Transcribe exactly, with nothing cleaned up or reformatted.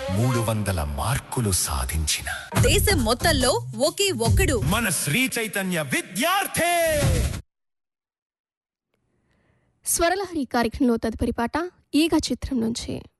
మూడు వందల మార్కులు సాధించిన దేశం మొత్తంలో ఒకే ఒక్కడు మన శ్రీ చైతన్య విద్యార్థి. స్వరలహరి కార్యక్రమంలో తదుపరి పాట ఈగ చిత్రం నుంచి.